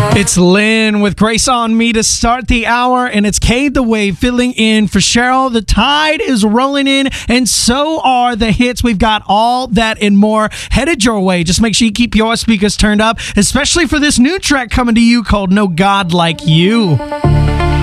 It's Lynn with Grace on Me to start the hour, and it's Cade the Wave filling in for Cheryl. The tide is rolling in, and so are the hits. We've got all that and more headed your way. Just make sure you keep your speakers turned up, especially for this new track coming to you called No God Like You.